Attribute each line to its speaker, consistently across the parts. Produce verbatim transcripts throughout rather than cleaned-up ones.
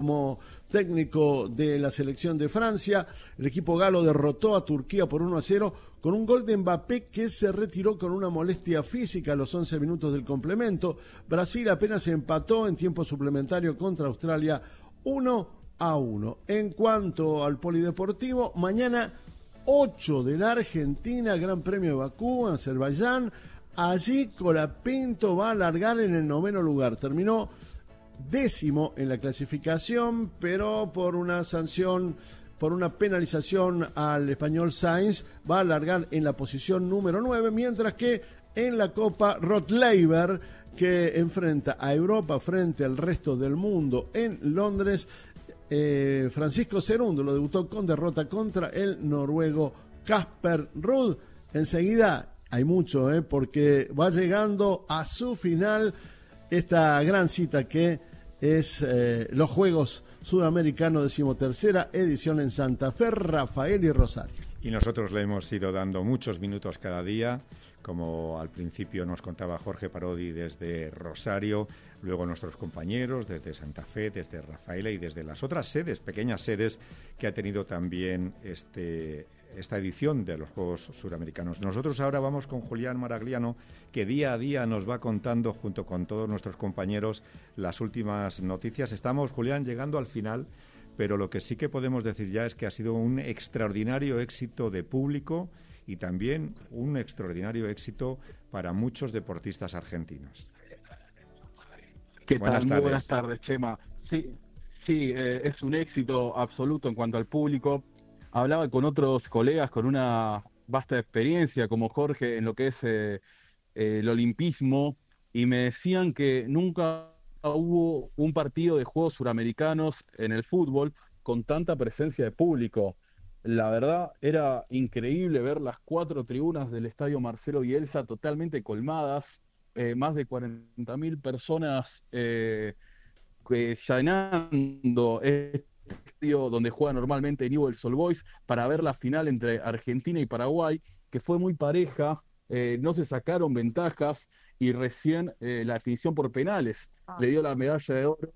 Speaker 1: como técnico de la selección de Francia. El equipo galo derrotó a Turquía por uno a cero con un gol de Mbappé que se retiró con una molestia física a los once minutos del complemento. Brasil apenas empató en tiempo suplementario contra Australia uno a uno. En cuanto al polideportivo, mañana ocho de la Argentina, Gran Premio de Bakú, Azerbaiyán. Allí Colapinto va a largar en el noveno lugar. Terminó décimo en la clasificación, pero por una sanción, por una penalización al español Sainz, va a largar en la posición número nueve, mientras que en la Copa Rottleiber, que enfrenta a Europa frente al resto del mundo en Londres, eh, Francisco Cerundo lo debutó con derrota contra el noruego Casper Ruud. Enseguida hay mucho, eh, porque va llegando a su final esta gran cita que es eh, los Juegos Sudamericanos, decimotercera edición en Santa Fe, Rafael y Rosario.
Speaker 2: Y nosotros le hemos ido dando muchos minutos cada día, como al principio nos contaba Jorge Parodi desde Rosario, luego nuestros compañeros desde Santa Fe, desde Rafaela y desde las otras sedes, pequeñas sedes que ha tenido también este, esta edición de los Juegos Suramericanos. Nosotros ahora vamos con Julián Maragliano, que día a día nos va contando, junto con todos nuestros compañeros, las últimas noticias. Estamos, Julián, llegando al final, pero lo que sí que podemos decir ya es que ha sido un extraordinario éxito de público y también un extraordinario éxito para muchos deportistas argentinos.
Speaker 3: ¿Qué
Speaker 2: buenas
Speaker 3: tal?
Speaker 2: Tardes.
Speaker 3: Muy buenas tardes, Chema. Sí, sí eh, es un éxito absoluto en cuanto al público. Hablaba con otros colegas con una vasta experiencia, como Jorge, en lo que es eh, eh, el olimpismo, y me decían que nunca hubo un partido de Juegos Suramericanos en el fútbol con tanta presencia de público. La verdad, era increíble ver las cuatro tribunas del Estadio Marcelo Bielsa totalmente colmadas, eh, más de cuarenta mil personas eh, que llenando este estadio donde juega normalmente Newell's Old Boys para ver la final entre Argentina y Paraguay, que fue muy pareja, eh, no se sacaron ventajas y recién eh, la definición por penales ah. le dio la medalla de oro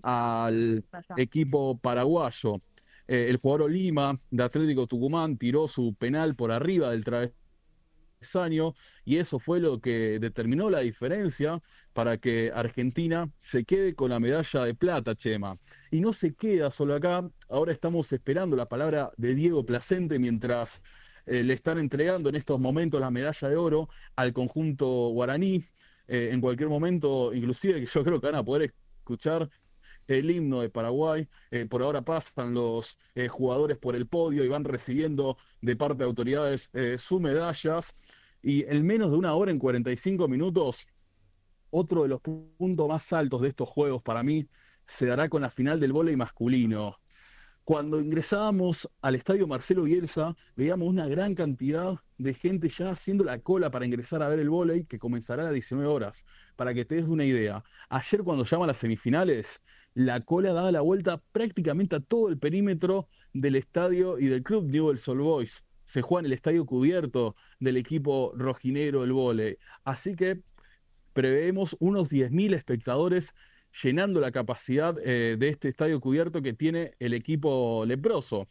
Speaker 3: al equipo paraguayo. Eh, el jugador Lima de Atlético Tucumán tiró su penal por arriba del travesaño y eso fue lo que determinó la diferencia para que Argentina se quede con la medalla de plata, Chema. Y no se queda solo acá, ahora estamos esperando la palabra de Diego Placente mientras eh, le están entregando en estos momentos la medalla de oro al conjunto guaraní. Eh, en cualquier momento, inclusive, que yo creo que van a poder escuchar el himno de Paraguay. Eh, por ahora pasan los eh, jugadores por el podio y van recibiendo de parte de autoridades eh, sus medallas, y en menos de una hora, en cuarenta y cinco minutos, otro de los puntos más altos de estos juegos para mí se dará con la final del vóley masculino. Cuando ingresábamos al estadio Marcelo Bielsa, veíamos una gran cantidad de gente ya haciendo la cola para ingresar a ver el vóley, que comenzará a las diecinueve horas. Para que te des una idea, ayer cuando llaman las semifinales, la cola daba la vuelta prácticamente a todo el perímetro del estadio y del club Newell's Old Boys. Se juega en el estadio cubierto del equipo rojinegro del vóley. Así que preveemos unos diez mil espectadores llenando la capacidad eh, de este estadio cubierto que tiene el equipo leproso.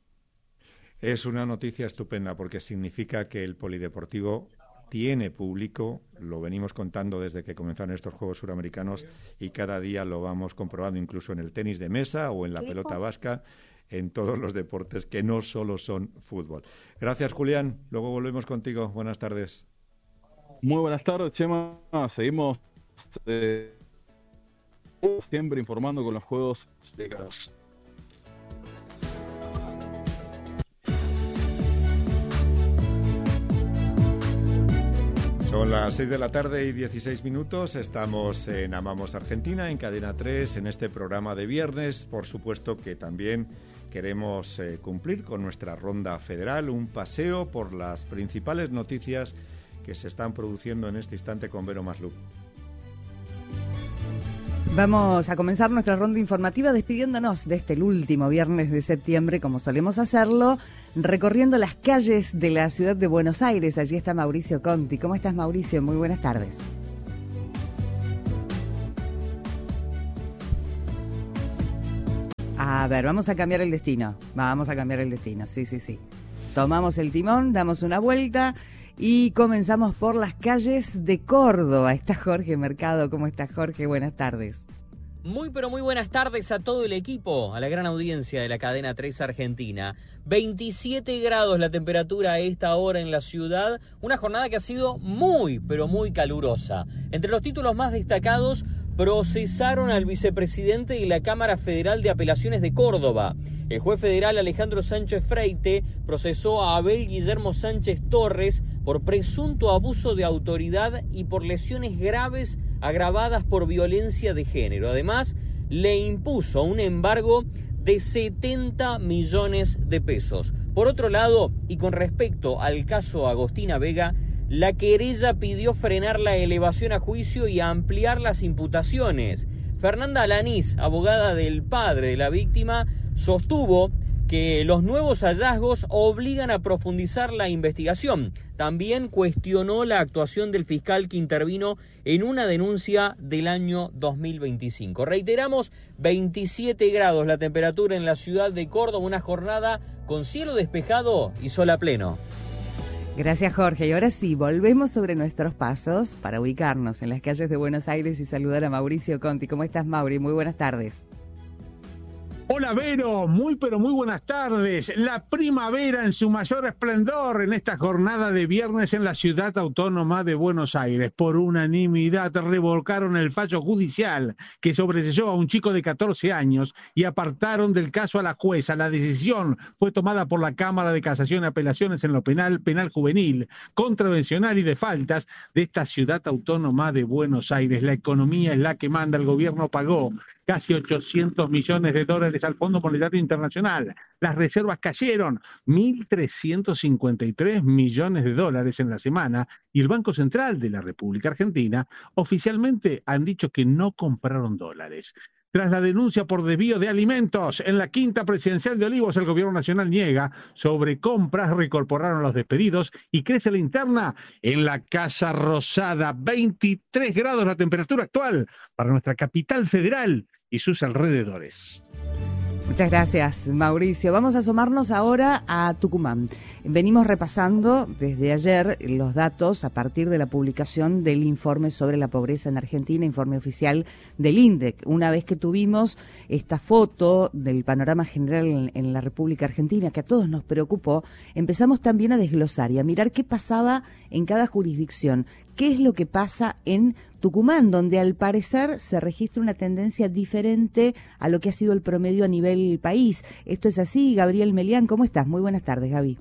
Speaker 2: Es una noticia estupenda porque significa que el polideportivo tiene público, lo venimos contando desde que comenzaron estos Juegos Suramericanos y cada día lo vamos comprobando, incluso en el tenis de mesa o en la pelota vasca, en todos los deportes que no solo son fútbol. Gracias, Julián. Luego volvemos contigo. Buenas tardes.
Speaker 3: Muy buenas tardes, Chema. Seguimos eh, siempre informando con los Juegos Suramericanos.
Speaker 2: Son las seis de la tarde y dieciséis minutos. Estamos en Amamos Argentina, en Cadena tres, en este programa de viernes. Por supuesto que también queremos eh, cumplir con nuestra ronda federal, un paseo por las principales noticias que se están produciendo en este instante con Vero Maslup.
Speaker 4: Vamos a comenzar nuestra ronda informativa despidiéndonos de este el último viernes de septiembre, como solemos hacerlo, recorriendo las calles de la ciudad de Buenos Aires. Allí está Mauricio Conti. ¿Cómo estás, Mauricio? Muy buenas tardes. A ver, vamos a cambiar el destino. Vamos a cambiar el destino, sí, sí, sí. Tomamos el timón, damos una vuelta y comenzamos por las calles de Córdoba. Está Jorge Mercado. ¿Cómo está, Jorge? Buenas tardes.
Speaker 5: Muy pero muy buenas tardes a todo el equipo, a la gran audiencia de la cadena tres Argentina. veintisiete grados la temperatura a esta hora en la ciudad, una jornada que ha sido muy pero muy calurosa. Entre los títulos más destacados, procesaron al vicepresidente de la Cámara Federal de Apelaciones de Córdoba. El juez federal Alejandro Sánchez Freite procesó a Abel Guillermo Sánchez Torres por presunto abuso de autoridad y por lesiones graves agravadas por violencia de género. Además, le impuso un embargo de setenta millones de pesos. Por otro lado, y con respecto al caso Agostina Vega, la querella pidió frenar la elevación a juicio y ampliar las imputaciones. Fernanda Alanís, abogada del padre de la víctima, sostuvo que los nuevos hallazgos obligan a profundizar la investigación. También cuestionó la actuación del fiscal que intervino en una denuncia del año dos mil veinticinco. Reiteramos, veintisiete grados la temperatura en la ciudad de Córdoba, una jornada con cielo despejado y sol a pleno.
Speaker 4: Gracias, Jorge. Y ahora sí, volvemos sobre nuestros pasos para ubicarnos en las calles de Buenos Aires y saludar a Mauricio Conti. ¿Cómo estás, Mauri? Muy buenas tardes.
Speaker 6: Hola Vero, muy pero muy buenas tardes. La primavera en su mayor esplendor en esta jornada de viernes en la ciudad autónoma de Buenos Aires. Por unanimidad revocaron el fallo judicial que sobreseyó a un chico de catorce años y apartaron del caso a la jueza. La decisión fue tomada por la Cámara de Casación y Apelaciones en lo penal, penal juvenil, contravencional y de faltas de esta ciudad autónoma de Buenos Aires. La economía es la que manda, el gobierno pagó casi ochocientos millones de dólares al Fondo Monetario Internacional. Las reservas cayeron mil trescientos cincuenta y tres millones de dólares en la semana y el Banco Central de la República Argentina oficialmente han dicho que no compraron dólares. Tras la denuncia por desvío de alimentos en la quinta presidencial de Olivos, el gobierno nacional niega sobre compras, reincorporaron los despedidos y crece la interna en la Casa Rosada. veintitrés grados la temperatura actual para nuestra capital federal y sus alrededores.
Speaker 4: Muchas gracias, Mauricio. Vamos a asomarnos ahora a Tucumán. Venimos repasando desde ayer los datos a partir de la publicación del informe sobre la pobreza en Argentina, informe oficial del INDEC. Una vez que tuvimos esta foto del panorama general en, en la República Argentina, que a todos nos preocupó, empezamos también a desglosar y a mirar qué pasaba en cada jurisdicción. ¿Qué es lo que pasa en Tucumán, donde al parecer se registra una tendencia diferente a lo que ha sido el promedio a nivel país? Esto es así. Gabriel Melián, ¿cómo estás? Muy buenas tardes, Gaby.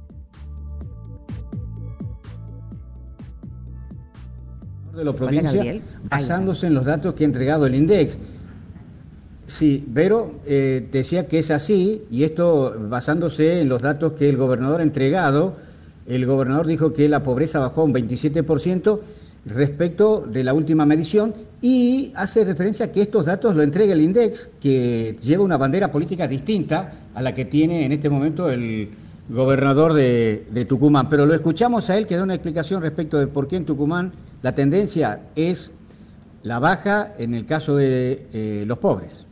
Speaker 7: De la provincia, basándose en los datos que ha entregado el INDEC. Sí, Vero eh, decía que es así, y esto basándose en los datos que el gobernador ha entregado. El gobernador dijo que la pobreza bajó un veintisiete por ciento respecto de la última medición y hace referencia a que estos datos lo entrega el INDEC, que lleva una bandera política distinta a la que tiene en este momento el gobernador de, de Tucumán. Pero lo escuchamos a él, que da una explicación respecto de por qué en Tucumán la tendencia es la baja en el caso de eh, los pobres.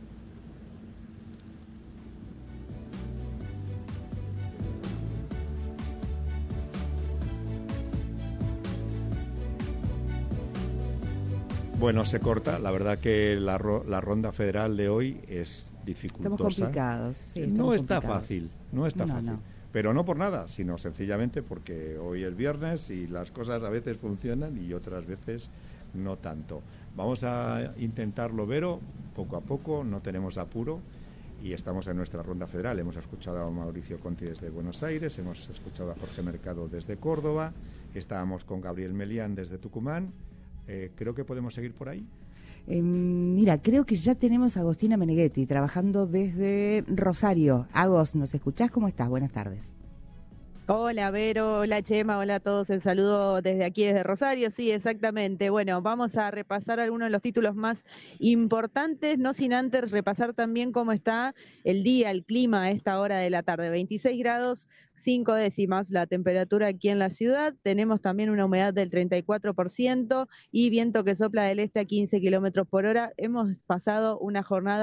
Speaker 2: Bueno, se corta. La verdad que la, ro la ronda federal de hoy es dificultosa.
Speaker 4: Estamos complicados. Sí, estamos
Speaker 2: no está
Speaker 4: complicados.
Speaker 2: fácil, no está
Speaker 4: no,
Speaker 2: fácil.
Speaker 4: No.
Speaker 2: Pero no por nada, sino sencillamente porque hoy es viernes y las cosas a veces funcionan y otras veces no tanto. Vamos a intentarlo, Vero, poco a poco, no tenemos apuro y estamos en nuestra ronda federal. Hemos escuchado a Mauricio Conti desde Buenos Aires, hemos escuchado a Jorge Mercado desde Córdoba, estábamos con Gabriel Melián desde Tucumán. Eh, creo que podemos seguir por ahí.
Speaker 4: Eh, mira, creo que ya tenemos a Agostina Meneghetti trabajando desde Rosario. Agos, ¿nos escuchás? ¿Cómo estás? Buenas tardes.
Speaker 8: Hola Vero, hola Chema, hola a todos, el saludo desde aquí, desde Rosario, sí, exactamente. Bueno, vamos a repasar algunos de los títulos más importantes, no sin antes repasar también cómo está el día, el clima a esta hora de la tarde. veintiséis grados, cinco décimas la temperatura aquí en la ciudad, tenemos también una humedad del treinta y cuatro por ciento y viento que sopla del este a quince kilómetros por hora. Hemos pasado una jornada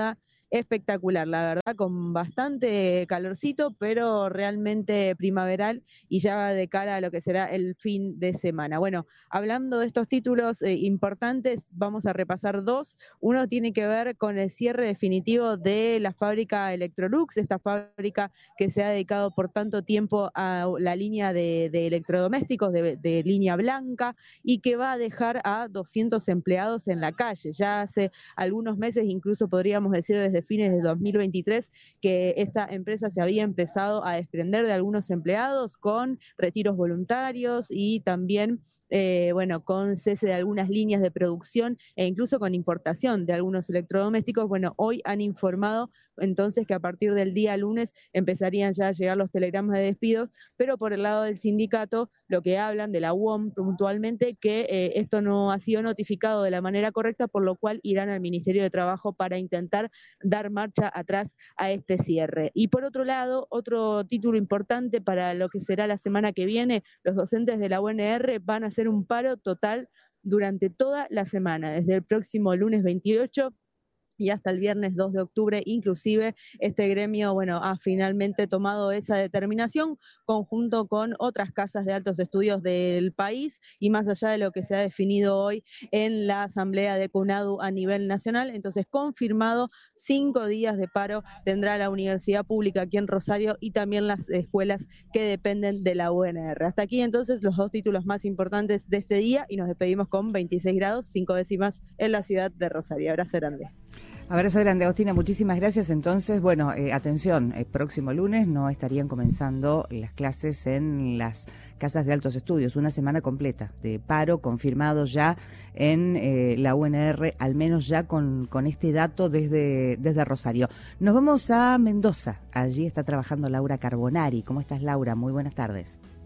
Speaker 8: espectacular, la verdad, con bastante calorcito, pero realmente primaveral y ya va de cara a lo que será el fin de semana. Bueno, hablando de estos títulos eh, importantes, vamos a repasar dos. Uno tiene que ver con el cierre definitivo de la fábrica Electrolux, esta fábrica que se ha dedicado por tanto tiempo a la línea de, de electrodomésticos de, de línea blanca y que va a dejar a doscientos empleados en la calle. Ya hace algunos meses, incluso podríamos decir desde fines de dos mil veintitrés, que esta empresa se había empezado a desprender de algunos empleados con retiros voluntarios y también Eh, bueno, con cese de algunas líneas de producción e incluso con importación de algunos electrodomésticos. Bueno, hoy han informado entonces que a partir del día lunes empezarían ya a llegar los telegramas de despidos, pero por el lado del sindicato lo que hablan de la U O M puntualmente, que eh, esto no ha sido notificado de la manera correcta, por lo cual irán al Ministerio de Trabajo para intentar dar marcha atrás a este cierre. Y por otro lado, otro título importante para lo que será la semana que viene, los docentes de la U N R van a hacer un paro total durante toda la semana, desde el próximo lunes veintiocho y hasta el viernes dos de octubre, inclusive este gremio, bueno, ha finalmente tomado esa determinación conjunto con otras casas de altos estudios del país y más allá de lo que se ha definido hoy en la asamblea de CUNADU a nivel nacional. Entonces, confirmado, cinco días de paro tendrá la universidad pública aquí en Rosario y también las escuelas que dependen de la U N R. Hasta aquí entonces los dos títulos más importantes de este día y nos despedimos con veintiséis grados, cinco décimas en la ciudad de Rosario. Abrazo grande.
Speaker 4: Abrazo grande, Agostina, muchísimas gracias. Entonces, bueno, eh, atención, el próximo lunes no estarían comenzando las clases en las casas de altos estudios, una semana completa de paro confirmado ya en eh, la U N R, al menos ya con, con este dato desde, desde Rosario. Nos vamos a Mendoza, allí está trabajando Laura Carbonari. ¿Cómo estás, Laura? Muy buenas tardes.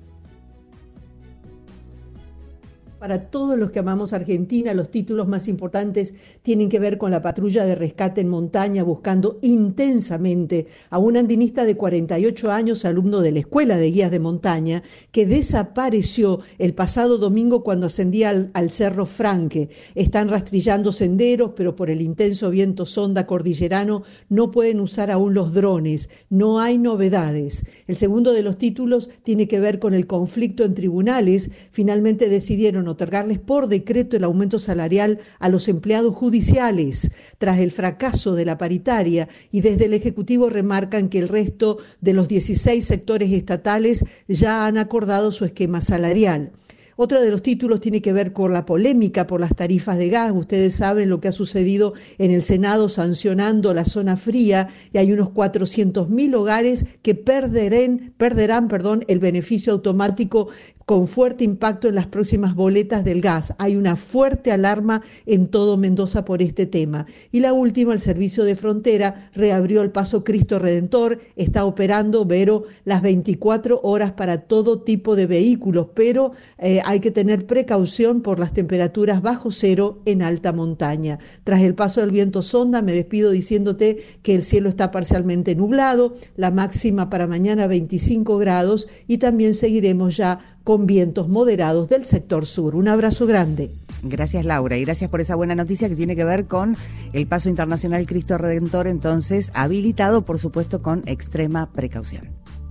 Speaker 9: Para todos los que amamos Argentina, los títulos más importantes tienen que ver con la patrulla de rescate en montaña buscando intensamente a un andinista de cuarenta y ocho años, alumno de la Escuela de Guías de Montaña, que desapareció el pasado domingo cuando ascendía al, al Cerro Franque. Están rastrillando senderos, pero por el intenso viento sonda cordillerano no pueden usar aún los drones. No hay novedades. El segundo de los títulos tiene que ver con el conflicto en tribunales. Finalmente decidieron otorgarles por decreto el aumento salarial a los empleados judiciales tras el fracaso de la paritaria, y desde el Ejecutivo remarcan que el resto de los dieciséis sectores estatales ya han acordado su esquema salarial. Otro de los títulos tiene que ver con la polémica por las tarifas de gas. Ustedes saben lo que ha sucedido en el Senado sancionando la zona fría y hay unos cuatrocientos mil hogares que perderán, perderán perdón, el beneficio automático con fuerte impacto en las próximas boletas del gas. Hay una fuerte alarma en todo Mendoza por este tema. Y la última, el Servicio de Frontera reabrió el Paso Cristo Redentor, está operando, Vero, las veinticuatro horas para todo tipo de vehículos, pero eh, hay que tener precaución por las temperaturas bajo cero en alta montaña. Tras el paso del viento sonda, me despido diciéndote que el cielo está parcialmente nublado, la máxima para mañana veinticinco grados y también seguiremos ya con vientos moderados del sector sur. Un abrazo grande.
Speaker 4: Gracias, Laura, y gracias por esa buena noticia que tiene que ver con el Paso Internacional Cristo Redentor, entonces habilitado, por supuesto, con extrema precaución.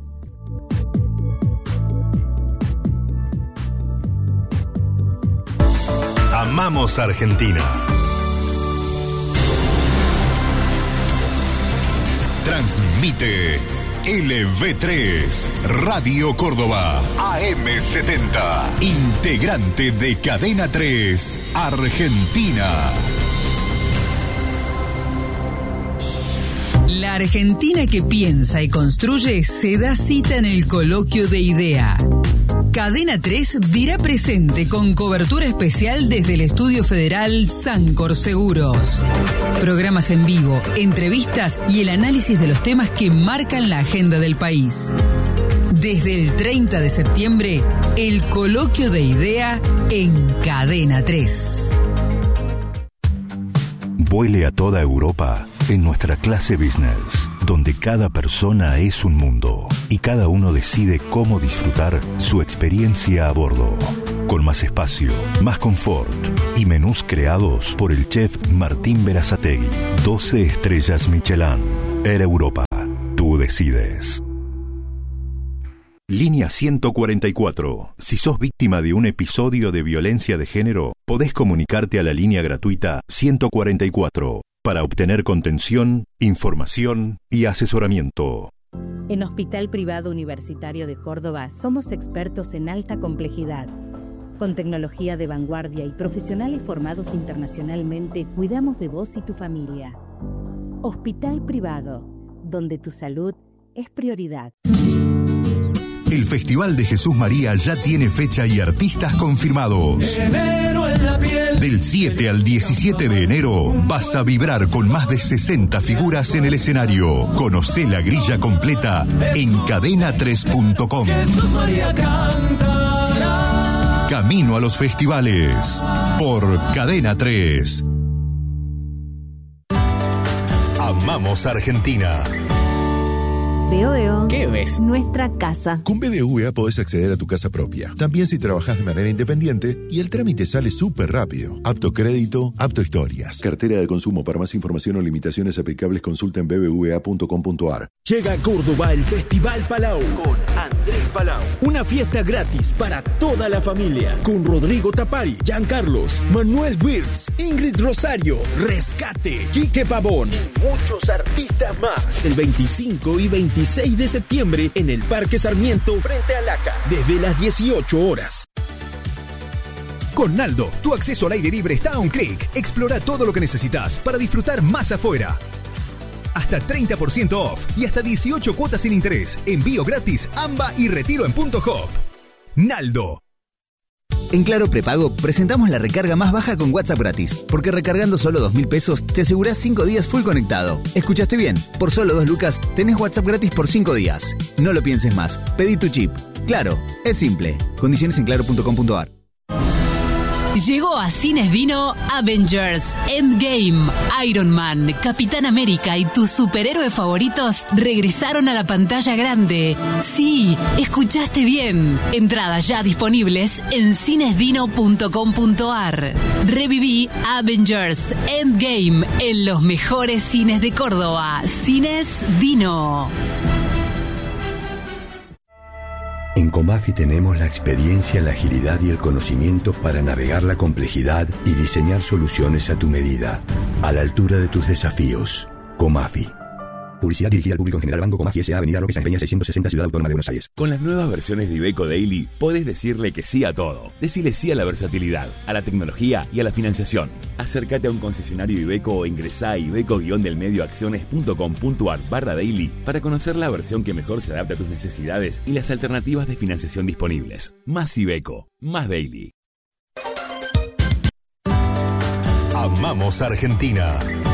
Speaker 10: Amamos Argentina. Transmite L V tres, Radio Córdoba, A M setenta, integrante de Cadena tres, Argentina.
Speaker 11: La Argentina que piensa y construye se da cita en el coloquio de IDEA. Cadena tres dirá presente con cobertura especial desde el Estudio Federal Sancor Seguros. Programas en vivo, entrevistas y el análisis de los temas que marcan la agenda del país. Desde el treinta de septiembre, el coloquio de IDEA en Cadena tres.
Speaker 10: Vuele a toda Europa en nuestra clase business, donde cada persona es un mundo y cada uno decide cómo disfrutar su experiencia a bordo. con más espacio, más confort y menús creados por el chef Martín Berazategui. doce estrellas Michelin. Air Europa. Tú decides. Línea ciento cuarenta y cuatro. Si sos víctima de un episodio de violencia de género, podés comunicarte a la línea gratuita ciento cuarenta y cuatro para obtener contención, información y asesoramiento.
Speaker 12: En Hospital Privado Universitario de Córdoba somos expertos en alta complejidad. Con tecnología de vanguardia y profesionales formados internacionalmente, cuidamos de vos y tu familia. Hospital Privado, donde tu salud es prioridad.
Speaker 13: El Festival de Jesús María ya tiene fecha y artistas confirmados. Enero en la piel. Del siete al diecisiete de enero vas a vibrar con más de sesenta figuras en el escenario. Conocé la grilla completa en cadena tres punto com. Jesús María cantará. Camino a los festivales por Cadena tres. Amamos Argentina.
Speaker 14: Veo, veo.
Speaker 5: ¿Qué ves?
Speaker 14: Nuestra casa.
Speaker 15: Con B B V A podés acceder a tu casa propia. También si trabajás de manera independiente y el trámite sale súper rápido. Apto crédito, apto historias. Cartera de consumo. Para más información o limitaciones aplicables consulta en b b v a punto com punto a r.
Speaker 16: Llega a Córdoba el Festival Palau con Andrés Palau. Una fiesta gratis para toda la familia. Con Rodrigo Tapari, Giancarlos, Manuel Wirtz, Ingrid Rosario, Rescate, Quique Pavón y muchos artistas más. El veinticinco y veintiséis de septiembre en el Parque Sarmiento frente a Laca, desde las dieciocho horas.
Speaker 17: Con Naldo, tu acceso al aire libre está a un clic. Explora todo lo que necesitas para disfrutar más afuera. Hasta treinta por ciento off y hasta dieciocho cuotas sin interés. Envío gratis, AMBA y retiro en punto hop. Naldo.
Speaker 18: En Claro Prepago presentamos la recarga más baja con WhatsApp gratis, porque recargando solo dos mil pesos te asegurás cinco días full conectado. ¿Escuchaste bien? Por solo dos lucas tenés WhatsApp gratis por cinco días. No lo pienses más, pedí tu chip. Claro, es simple. Condiciones en claro punto com punto a r.
Speaker 11: Llegó a Cines Dino Avengers Endgame. Iron Man, Capitán América y tus superhéroes favoritos regresaron a la pantalla grande. Sí, escuchaste bien. Entradas ya disponibles en cines dino punto com punto a r. Reviví Avengers Endgame en los mejores cines de Córdoba. Cines Dino.
Speaker 19: En Comafi tenemos la experiencia, la agilidad y el conocimiento para navegar la complejidad y diseñar soluciones a tu medida, a la altura de tus desafíos. Comafi. Publicidad dirigida al público en general. Banco Comafi S A. Avenida Roque San Peña seiscientos sesenta, Ciudad Autónoma de Buenos Aires.
Speaker 20: Con las nuevas versiones de Iveco Daily, podés decirle que sí a todo. Decile sí a la versatilidad, a la tecnología y a la financiación. Acércate a un concesionario Iveco o ingresá a iveco-delmedioacciones.com.ar barra daily para conocer la versión que mejor se adapta a tus necesidades y las alternativas de financiación disponibles. Más Iveco, más Daily.
Speaker 10: Amamos Argentina.